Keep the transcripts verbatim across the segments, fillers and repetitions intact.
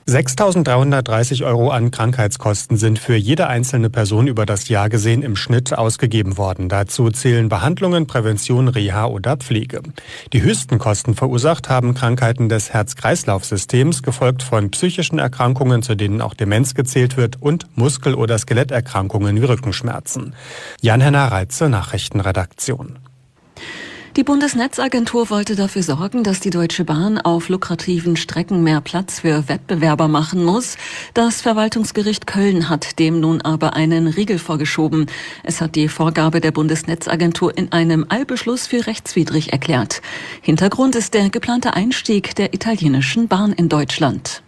sechstausenddreihundertdreißig Euro an Krankheitskosten sind für jede einzelne Person über das Jahr gesehen im Schnitt ausgegeben worden. Dazu zählen Behandlungen, Prävention, Reha oder Pflege. Die höchsten Kosten verursacht haben Krankheiten des Herz-Kreislauf-Systems, gefolgt von psychischen Erkrankungen, zu denen auch Demenz gezählt wird, und Muskel- oder Skeletterkrankungen wie Rückenschmerzen. Jan-Henner Reitze, Nachrichtenredaktion. Die Bundesnetzagentur wollte dafür sorgen, dass die Deutsche Bahn auf lukrativen Strecken mehr Platz für Wettbewerber machen muss. Das Verwaltungsgericht Köln hat dem nun aber einen Riegel vorgeschoben. Es hat die Vorgabe der Bundesnetzagentur in einem Eilbeschluss für rechtswidrig erklärt. Hintergrund ist der geplante Einstieg der italienischen Bahn in Deutschland.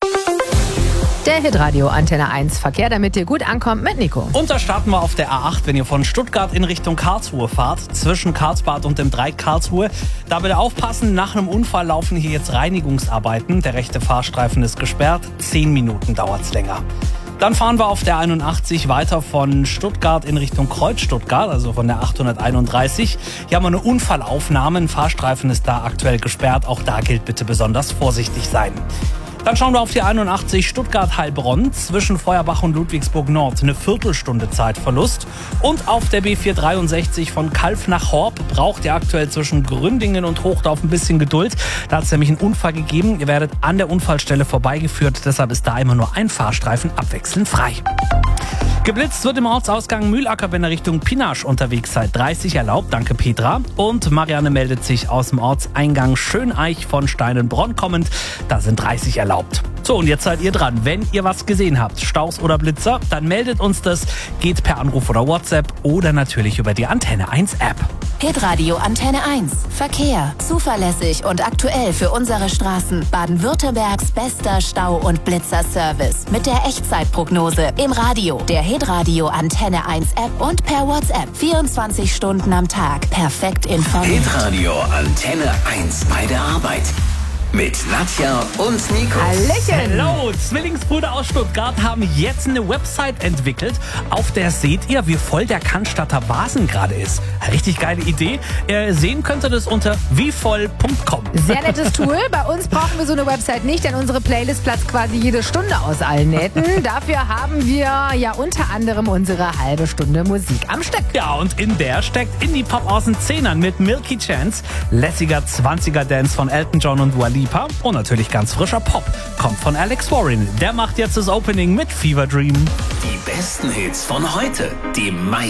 Der Hitradio Antenne eins Verkehr, damit ihr gut ankommt, mit Nico. Und da starten wir auf der A acht, wenn ihr von Stuttgart in Richtung Karlsruhe fahrt, zwischen Karlsbad und dem Dreieck Karlsruhe. Da bitte aufpassen, nach einem Unfall laufen hier jetzt Reinigungsarbeiten. Der rechte Fahrstreifen ist gesperrt, zehn Minuten dauert's länger. Dann fahren wir auf der einundachtzig weiter von Stuttgart in Richtung Kreuz-Stuttgart, also von der achthunderteinunddreißig. Hier haben wir eine Unfallaufnahme, ein Fahrstreifen ist da aktuell gesperrt. Auch da gilt bitte besonders vorsichtig sein. Dann schauen wir auf die einundachtzig Stuttgart-Heilbronn zwischen Feuerbach und Ludwigsburg Nord. Eine Viertelstunde Zeitverlust. Und auf der B vierhundertdreiundsechzig von Calw nach Horb braucht ihr aktuell zwischen Gründingen und Hochdorf ein bisschen Geduld. Da hat es nämlich einen Unfall gegeben. Ihr werdet an der Unfallstelle vorbeigeführt. Deshalb ist da immer nur ein Fahrstreifen abwechselnd frei. Geblitzt wird im Ortsausgang Mühlacker, wenn ihr Richtung Pinasch unterwegs seid. dreißig erlaubt, danke Petra. Und Marianne meldet sich aus dem Ortseingang Schöneich von Steinenbronn kommend. Da sind dreißig erlaubt. So, und jetzt seid ihr dran. Wenn ihr was gesehen habt, Staus oder Blitzer, dann meldet uns das. Geht per Anruf oder WhatsApp oder natürlich über die Antenne eins App. Hitradio Antenne eins. Verkehr. Zuverlässig und aktuell für unsere Straßen. Baden-Württembergs bester Stau- und Blitzerservice. Mit der Echtzeitprognose. Im Radio. Der Hitradio Antenne eins App und per WhatsApp. vierundzwanzig Stunden am Tag. Perfekt informiert. Hitradio Antenne eins bei der Arbeit. Mit Nadja und Nico. Hallöchen. Hallo, Zwillingsbrüder aus Stuttgart haben jetzt eine Website entwickelt, auf der seht ihr, wie voll der Cannstatter Vasen gerade ist. Richtig geile Idee. Ihr sehen könnt ihr das unter wievoll punkt com. Sehr nettes Tool. Bei uns brauchen wir so eine Website nicht, denn unsere Playlist platzt quasi jede Stunde aus allen Nähten. Dafür haben wir ja unter anderem unsere halbe Stunde Musik am Stück. Ja, und in der steckt Indie-Pop aus den Zehnern mit Milky Chance, lässiger zwanziger-Dance von Elton John und Dua Lipa und natürlich ganz frischer Pop. Kommt von Alex Warren. Der macht jetzt das Opening mit Fever Dream. Die besten Hits von heute. Die meisten